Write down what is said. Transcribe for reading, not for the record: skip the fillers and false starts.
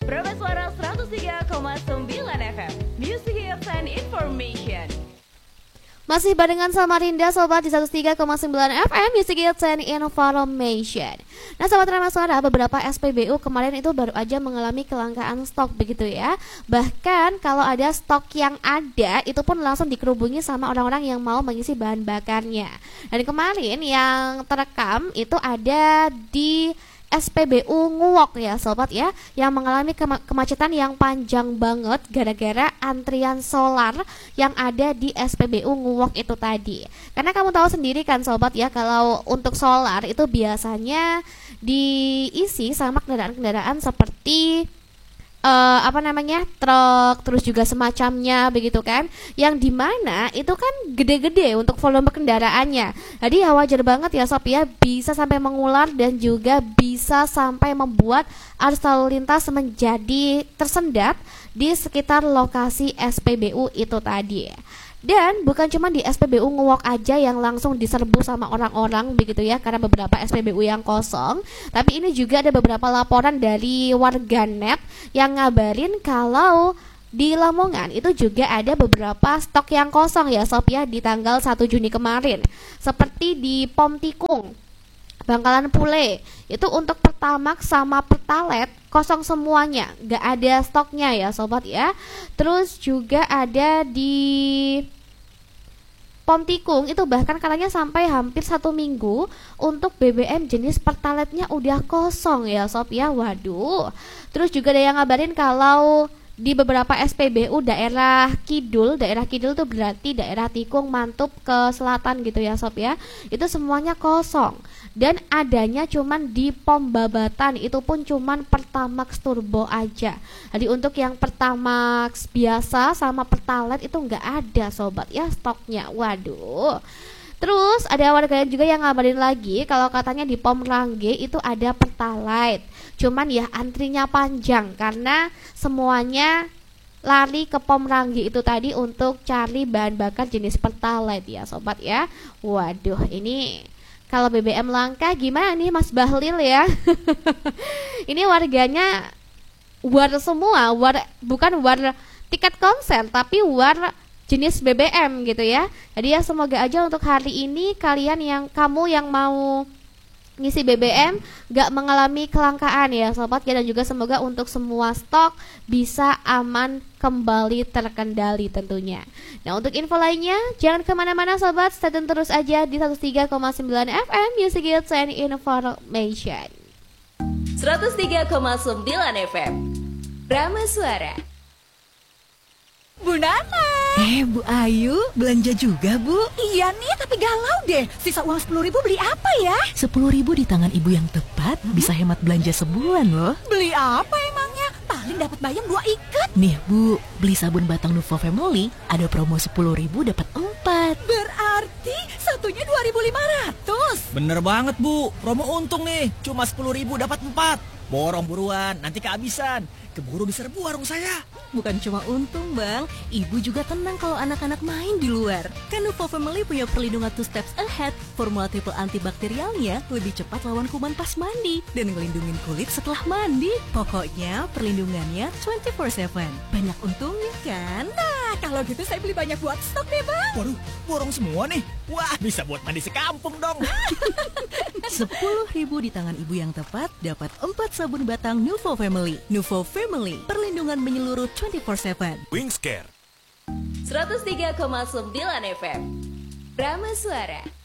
Prama Suara 103,9 FM Music Hits and Information. Masih barengan Samarinda Sobat di 103,9 FM Music Hits and Information. Nah Sobat Rama Suara, beberapa SPBU kemarin itu baru aja mengalami kelangkaan stok begitu ya. Bahkan kalau ada stok yang ada, itu pun langsung dikerubungi sama orang-orang yang mau mengisi bahan bakarnya. Dan kemarin yang terekam itu ada di SPBU Nguwok ya Sobat ya, yang mengalami kemacetan yang panjang banget gara-gara antrian solar yang ada di SPBU Nguwok itu tadi. Karena kamu tahu sendiri kan Sobat ya, kalau untuk solar itu biasanya diisi sama kendaraan-kendaraan seperti truk, terus juga semacamnya begitu kan, yang dimana itu kan gede-gede untuk volume kendaraannya. Jadi ya wajar banget ya Sob ya, bisa sampai mengular dan juga bisa sampai membuat arus lalu lintas menjadi tersendat di sekitar lokasi SPBU itu tadi. Dan bukan cuma di SPBU Nguwok aja yang langsung diserbu sama orang-orang begitu ya, karena beberapa SPBU yang kosong. Tapi ini juga ada beberapa laporan dari warganet yang ngabarin kalau di Lamongan itu juga ada beberapa stok yang kosong ya Sob ya, di tanggal 1 Juni kemarin. Seperti di Pom Tikung, Bangkalan Pule, itu untuk Pertamax sama Pertalite kosong semuanya, gak ada stoknya ya Sobat ya. Terus juga ada di Pom Tikung itu bahkan katanya sampai hampir 1 minggu untuk BBM jenis Pertalite-nya udah kosong ya Sob ya. Waduh. Terus juga ada yang ngabarin kalau di beberapa SPBU daerah Kidul itu berarti daerah Tikung, Mantub ke selatan gitu ya Sob ya, itu semuanya kosong. Dan adanya cuman di Pom Babatan, itu pun cuman Pertamax Turbo aja. Jadi untuk yang Pertamax biasa sama Pertalite itu nggak ada Sobat ya stoknya. Waduh. Terus ada warga juga yang ngabarin lagi kalau katanya di Pom Rangge itu ada Pertalite, cuman ya antrinya panjang karena semuanya lari ke Pom Rangge itu tadi untuk cari bahan bakar jenis Pertalite ya Sobat ya. Waduh, ini kalau BBM langka gimana nih Mas Bahlil ya? Ini warganya war semua, bukan war tiket konser tapi war jenis BBM gitu ya. Jadi ya semoga aja untuk hari ini kamu yang mau ngisi BBM gak mengalami kelangkaan ya Sobat ya. Dan juga semoga untuk semua stok bisa aman kembali terkendali tentunya. Nah untuk info lainnya jangan kemana-mana Sobat, stay tune terus aja di 103,9 FM Music Hits and Information. 103,9 FM Prama Suara. Bu Nana. Bu Ayu, belanja juga Bu? Iya nih, tapi galau deh. Sisa uang 10.000 beli apa ya? 10.000 di tangan ibu yang tepat bisa hemat belanja sebulan loh. Beli apa emangnya? Paling dapat bayam 2 ikat. Nih Bu, beli sabun batang Nuvo Family ada promo 10.000 dapat 4. Berarti satunya 2.500. Bener banget Bu, promo untung nih. Cuma 10.000 dapat 4. Borong buruan, nanti kehabisan. Keburu diserbu warung saya. Bukan cuma untung Bang, ibu juga tenang kalau anak-anak main di luar. Kan Nuvo Family punya perlindungan 2 steps ahead. Formula triple antibakterialnya lebih cepat lawan kuman pas mandi dan ngelindungin kulit setelah mandi. Pokoknya perlindungannya 24/7. Banyak untungnya kan? Nah, kalau gitu saya beli banyak buat stok deh Bang. Waduh, borong semua nih. Wah, bisa buat mandi sekampung dong. 10.000 di tangan ibu yang tepat dapat 4 sabun batang Nuvo Family. Nuvo Family, perlindungan menyeluruh 24/7. Wingscare 103,9 FM Prama Suara.